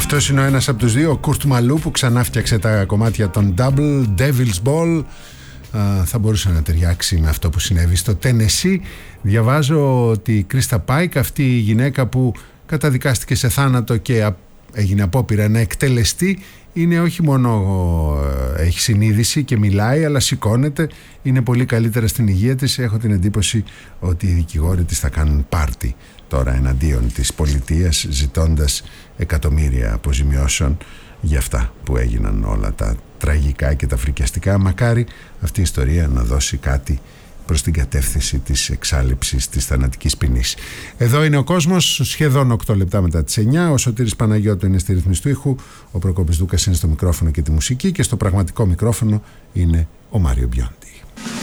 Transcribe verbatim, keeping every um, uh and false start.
Αυτός είναι ο ένας από τους δύο, ο Κουρτ Μαλού, που ξανά φτιάξε τα κομμάτια των Double, Devil's Ball. Uh, θα μπορούσε να ταιριάξει με αυτό που συνέβη στο Τένεσι. Διαβάζω ότι η Κρίστα Πάικ, αυτή η γυναίκα που καταδικάστηκε σε θάνατο και έγινε απόπειρα να εκτελεστεί, είναι όχι μόνο uh, έχει συνείδηση και μιλάει, αλλά σηκώνεται, είναι πολύ καλύτερα στην υγεία της. Έχω την εντύπωση ότι οι δικηγόροι της θα κάνουν πάρτι τώρα εναντίον της πολιτείας, ζητώντας εκατομμύρια αποζημιώσεων για αυτά που έγιναν, όλα τα τραγικά και τα φρικιαστικά. Μακάρι αυτή η ιστορία να δώσει κάτι προς την κατεύθυνση της εξάλειψης της θανατικής ποινής. Εδώ είναι ο κόσμος, σχεδόν οκτώ λεπτά μετά τις εννιά. Ο Σωτήρης Παναγιώτου είναι στη ρυθμίση του ήχου, ο Προκόπης Δούκας είναι στο μικρόφωνο και τη μουσική, και στο πραγματικό μικρόφωνο είναι ο Μάριο Μπιόντι.